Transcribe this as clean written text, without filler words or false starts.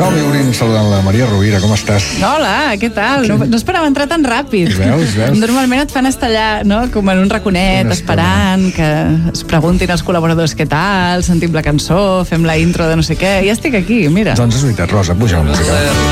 Som-hi obrint saludant la Maria Rovira, com estàs? Hola, què tal? No esperava entrar tan ràpid. Veus? Normalment et fan estar allà, no?, com en un raconet, esperant que es preguntin els col·laboradors què tal, sentim la cançó, fem la intro de no sé què, i ja estic aquí, mira. Doncs és veritat, Rosa, puja la música.